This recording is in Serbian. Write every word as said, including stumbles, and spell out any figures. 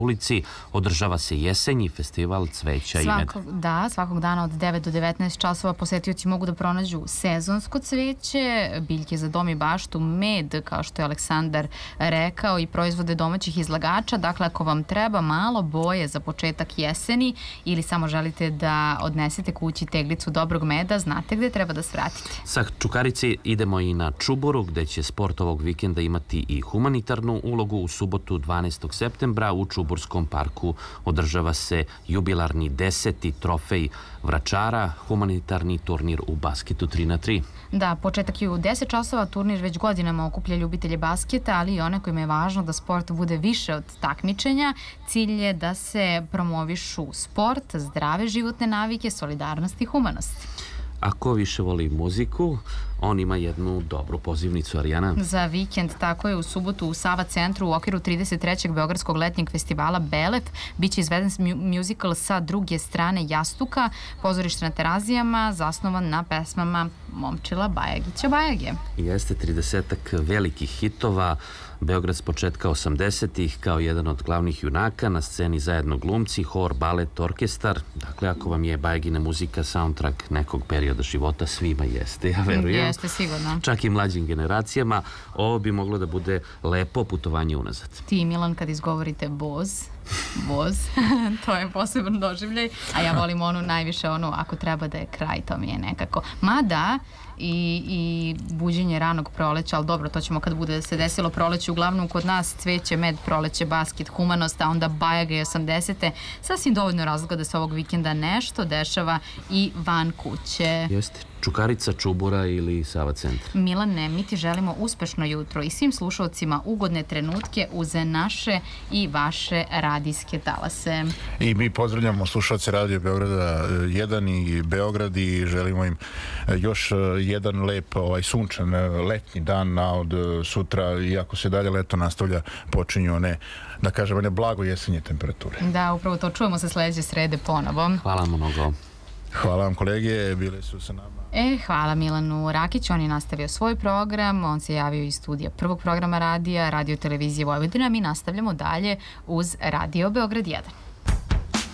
ulici. Održava se jesenji festival cveća i meda. Da, svakog dana od devet do devetnaest časova posetioci mogu da pronađu sezonsko cveće, biljke za dom i baštu, med, kao što je Aleksandar rekao, i proizvode domaćih izlagača. Dakle, ako vam treba malo boje za početak jeseni ili samo želite da odnesete kući teglicu dobrog meda, znate gde treba da svratite. Sa Čukarice idemo i na Čuboru, gde će sport ovog vikenda imati i humanitarnu ulogu. U subotu dvanaestog septembra u Čuburskom parku održava se jubilarni deseti trofej Vračara, humanitarni turnir u basketu tri na tri. Da, početak je u deset časova, turnir već godinama okuplja ljubitelje basketa, ali i one kojima je važno da sport bude više od takmičenja. Cilj je da se promovišu sport, zdrave životne navike, solidarnost i humanost. Ako više voli muziku, on ima jednu dobru pozivnicu, Arijana. Za vikend, tako je, u subotu u Sava centru u okviru trideset trećeg Beogradskog letnjeg festivala Belef biće izveden muzikal Sa druge strane jastuka, pozorište na Terazijama, zasnovan na pesmama Momčila Bajagića Bajage. Jeste tridesetak velikih hitova, Beograd s početka osamdesetih kao jedan od glavnih junaka, na sceni zajedno glumci, hor, balet, orkestar. Dakle, ako vam je Bajagina muzika soundtrack nekog perioda života, svima jeste, ja verujem. Jeste, sigurno. Čak i mlađim generacijama, ovo bi moglo da bude lepo putovanje unazad. Ti, Milan, kad izgovorite Boz, Boz, to je poseban doživljaj, a ja volim onu najviše, onu ako treba da je kraj, to mi je nekako. Mada i, i buđenje ranog proleća, ali dobro, to ćemo kad bude se desilo proleće, uglavnom kod nas cveće, med, proleće, basket, humanost, a onda Bajaga i osamdesete, sasvim dovoljno razloga da se ovog vikenda nešto dešava i van kuće. Jeste. Čukarica, Čubura ili Sava centar. Milane, mi ti želimo uspešno jutro i svim slušalcima ugodne trenutke uz naše i vaše radijske talase. I mi pozdravljamo slušalce Radio Beograda jedan i Beograd i želimo im još jedan lep, ovaj, sunčan letnji dan, a od sutra, iako se dalje leto nastavlja, počinju one, da kažem, one blago jesenje temperature. Da, upravo to, čujemo se sledeće srede ponovo. Hvala mnogo. Hvala vam, kolege, bile su sa nama. E, hvala Milanu Rakiću, on je nastavio svoj program, on se javio iz studija prvog programa radija, Radio televizije Vojvodina, mi nastavljamo dalje uz Radio Beograd jedan.